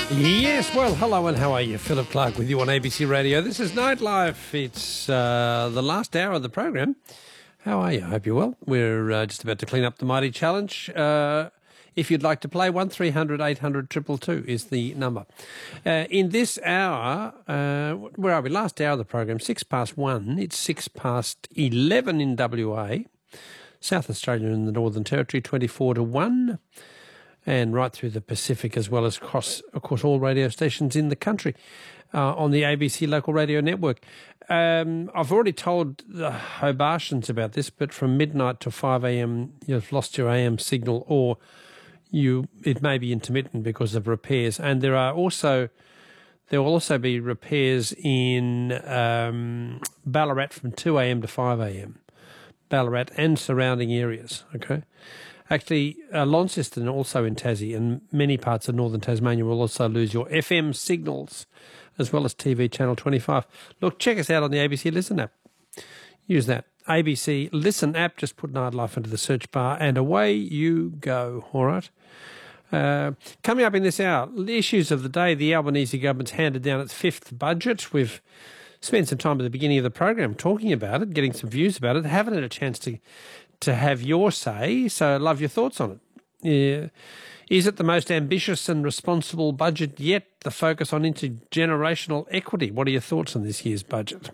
Yes, well, hello and how are you? Philip Clark with you on ABC Radio. This is Nightlife. It's the last hour of the program. How are you? I hope you're well. We're just about to clean up the Mighty Challenge. If you'd like to play, 1300 800 222 is the number. In this hour, where are we? Last hour of the program, 1:06. It's 11 in WA. South Australia and the Northern Territory, 24-1. And right through the Pacific, as well as across, of course, all radio stations in the country on the ABC local radio network. I've already told the Hobartians about this, but from midnight to 5 a.m, you've lost your AM signal, or it may be intermittent because of repairs. And there will also be repairs in Ballarat from 2 a.m. to 5 a.m, Ballarat and surrounding areas, okay? Actually, Launceston, also in Tassie, and many parts of northern Tasmania will also lose your FM signals, as well as TV Channel 25. Look, check us out on the ABC Listen app. Use that. ABC Listen app, just put Nightlife into the search bar, and away you go, all right? Coming up in this hour, the issues of the day, the Albanese government's handed down its fifth budget. We've spent some time at the beginning of the program talking about it, getting some views about it, haven't had a chance to have your say, so I'd love your thoughts on it. Yeah. Is it the most ambitious and responsible budget yet? The focus on intergenerational equity. What are your thoughts on this year's budget?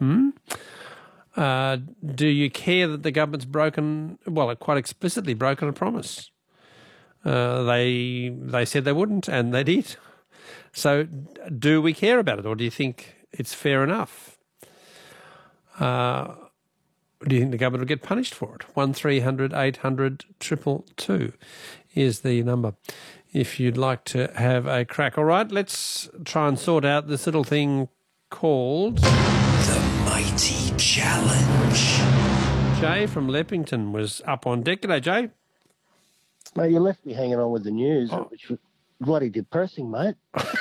Do you care that the government's quite explicitly broken a promise? They said they wouldn't, and they did. So do we care about it, or do you think it's fair enough? Do you think the government will get punished for it? 1300 800 222 is the number if you'd like to have a crack. All right, let's try and sort out this little thing called The Mighty Challenge. Jay from Leppington was up on deck. G'day, Jay. Mate, you left me hanging on with the news, which was bloody depressing, mate.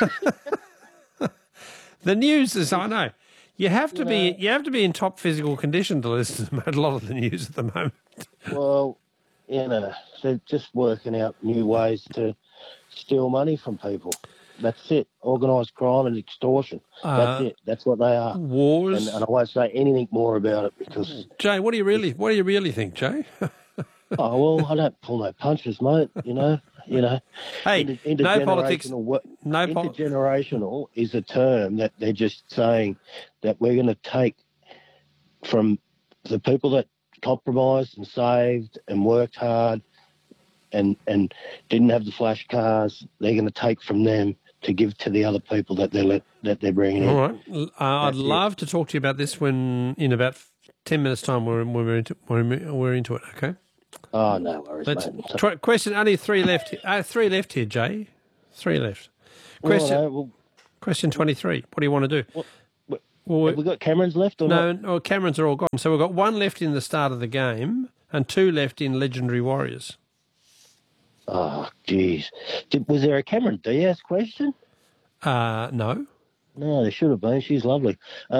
The news is, I know. You have to be in top physical condition to listen to a lot of the news at the moment. Well, they're just working out new ways to steal money from people. That's it. Organised crime and extortion. That's it. That's what they are. Wars. And I won't say anything more about it because. Jay, what do you really think, Jay? Oh well, I don't pull no punches, mate. Hey, no politics. Intergenerational is a term that they're just saying that we're going to take from the people that compromised and saved and worked hard and didn't have the flash cars. They're going to take from them to give to the other people that they're bringing in. All right, I'd love to talk to you about this in about 10 minutes' time. We're into it. Okay. Oh, no worries, mate. Question, only three left. Three left here, Jay. Three left. Question 23. What do you want to do? Have we got Camerons left or not? No, Camerons are all gone. So we've got one left in the start of the game and two left in Legendary Warriors. Oh, jeez. Was there a Cameron Diaz question? No. No, there should have been. She's lovely.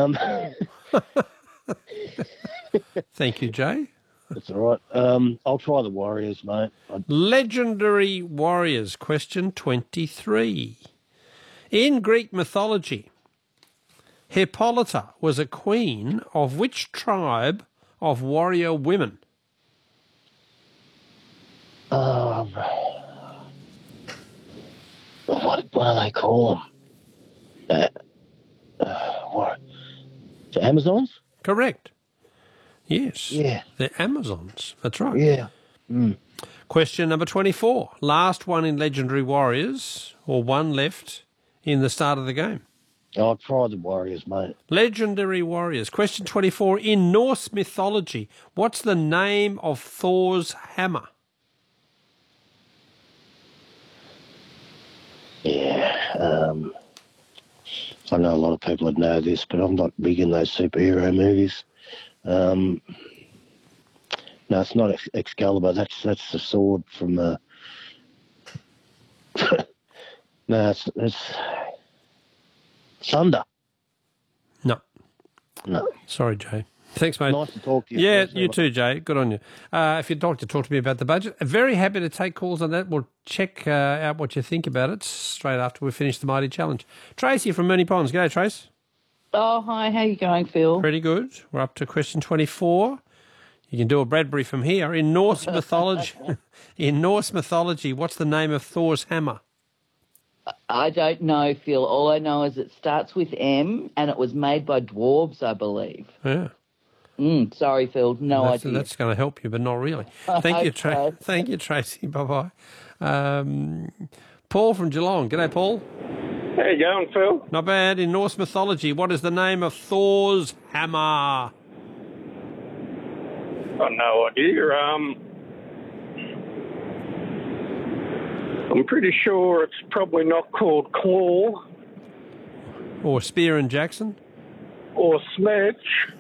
Thank you, Jay. That's all right. I'll try the Warriors, mate. Legendary Warriors, question 23. In Greek mythology, Hippolyta was a queen of which tribe of warrior women? What do they call them? What? The Amazons? Correct. Yes. Yeah. The Amazons. That's right. Yeah. Question number 24. Last one in Legendary Warriors, or one left in the start of the game. I'll try the Warriors, mate. Legendary Warriors. Question 24. In Norse mythology, what's the name of Thor's hammer? Yeah. I know a lot of people would know this, but I'm not big in those superhero movies. No, it's not Excalibur. That's the sword from no, it's Thunder. No. No. Sorry, Jay. Thanks, mate. Nice to talk to you. Yeah, Thanks, you too, Jay. Good on you. If you'd like to talk to me about the budget, very happy to take calls on that. We'll check out what you think about it straight after we finish the Mighty Challenge. Tracy from Moonee Ponds. G'day, Trace. Oh, hi. How you going, Phil? Pretty good. We're up to question 24. You can do a Bradbury from here. In Norse mythology, what's the name of Thor's hammer? I don't know, Phil. All I know is it starts with M, and it was made by dwarves, I believe. Yeah. Sorry, Phil. No idea. That's going to help you, but not really. Thank you, Okay. Thank you, Tracy. Bye-bye. Paul from Geelong. G'day, Paul. How you going, Phil? Not bad. In Norse mythology, what is the name of Thor's hammer? Got no idea. I'm pretty sure it's probably not called Claw Or Spear and Jackson? or Smetch.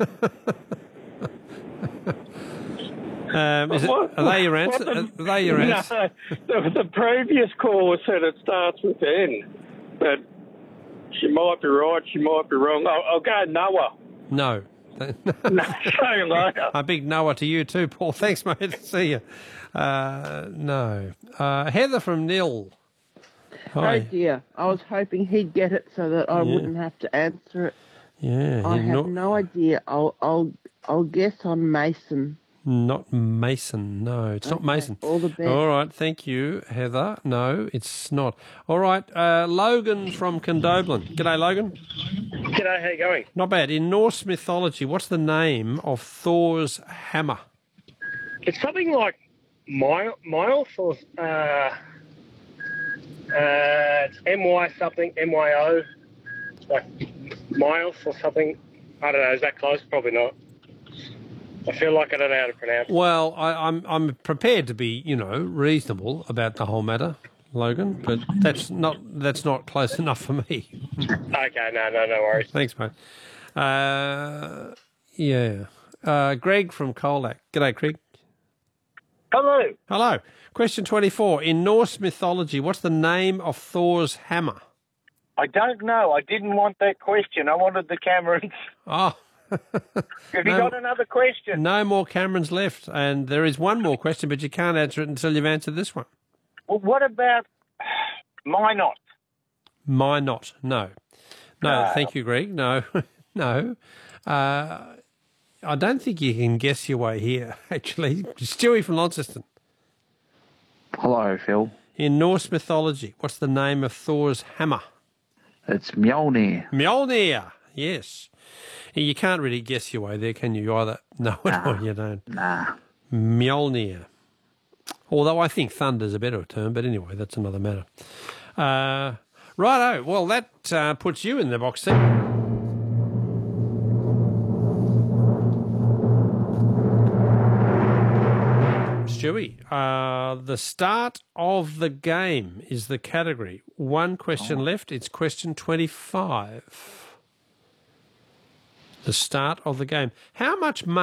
Are they your answer? Are they your answer? No, the previous caller said it starts with N, but she might be right, she might be wrong. I'll go Noah. No. No, see you later. A big Noah to you too, Paul. Thanks, mate. See you. No. Heather from Nil. Hi. Oh dear, I was hoping he'd get it so that I wouldn't have to answer it. Yeah. I have no idea. I'll guess on Mason. Not Mason. No, it's not Mason. All the best. All right. Thank you, Heather. No, it's not. All right. Logan from Condoblin. G'day, Logan. G'day, how you going? Not bad. In Norse mythology, what's the name of Thor's hammer? It's something like Myos or it's M-Y something, M-Y-O, like Myos or something. I don't know, is that close? Probably not. I feel like I don't know how to pronounce it. Well, I'm prepared to be, reasonable about the whole matter, Logan, but that's not close enough for me. Okay, no worries. Thanks, mate. Greg from Colac. G'day, Greg. Hello. Hello. Question 24. In Norse mythology, what's the name of Thor's hammer? I don't know. I didn't want that question. I wanted the Camerons. Oh. Have you got another question? No more Camerons left, and there is one more question, but you can't answer it until you've answered this one. Well, what about Minot? Minot. No. No, thank you, Greg. No. No. I don't think you can guess your way here, actually. Stewie from Launceston. Hello, Phil. In Norse mythology, what's the name of Thor's hammer? It's Mjolnir. Mjolnir, yes. You can't really guess your way there, can you? You either know it or you don't. Nah. Mjolnir. Although I think thunder's a better term, but anyway, that's another matter. Righto, well, that puts you in the box seat. Stewie, the start of the game is the category. One question left. It's question 25. The start of the game. How much money